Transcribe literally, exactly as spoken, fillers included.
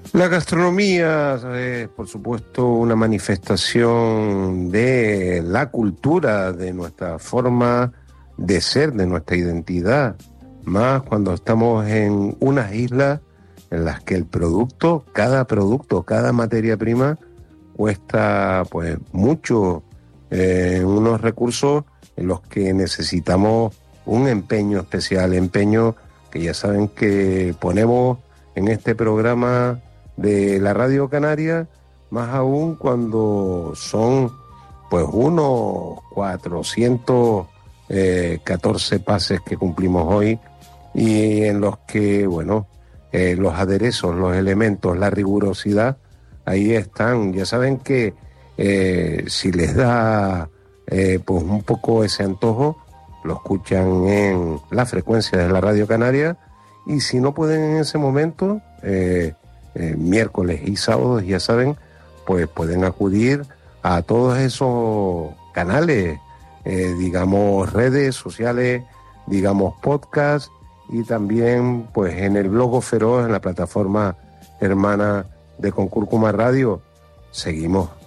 La gastronomía es, por supuesto, una manifestación de la cultura, de nuestra forma de ser, de nuestra identidad, más cuando estamos en unas islas en las que el producto, cada producto, cada materia prima cuesta pues mucho, eh, unos recursos en los que necesitamos un empeño especial, empeño que ya saben que ponemos en este programa de la Radio Canaria, más aún cuando son pues unos cuatrocientos catorce pases que cumplimos hoy y en los que, bueno, eh, los aderezos, los elementos, la rigurosidad, ahí están. Ya saben que eh, si les da eh, pues un poco ese antojo, lo escuchan en la frecuencia de la Radio Canaria y si no pueden en ese momento, eh, eh, miércoles y sábados, ya saben, pues pueden acudir a todos esos canales, eh, digamos redes sociales, digamos podcast y también pues en el Blogo Feroz, en la plataforma hermana de Concúrcuma Radio. Seguimos